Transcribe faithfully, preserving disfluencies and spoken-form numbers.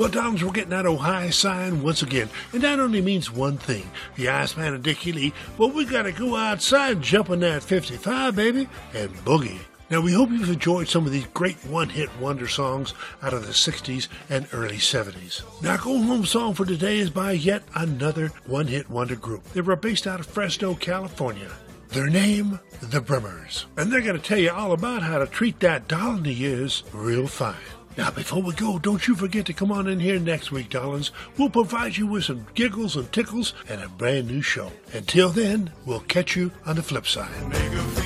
Well, Donald, we're getting that Ohio sign once again, and that only means one thing. The Iceman and Dickie Lee, well, we gotta go outside and jump on that fifty-five, baby, and boogie. Now, we hope you've enjoyed some of these great one-hit wonder songs out of the sixties and early seventies. Now, our go-home song for today is by yet another one-hit wonder group. They were based out of Fresno, California. Their name, the Brimmers. And they're going to tell you all about how to treat that doll in the ears real fine. Now, before we go, don't you forget to come on in here next week, darlings. We'll provide you with some giggles and tickles and a brand new show. Until then, we'll catch you on the flip side.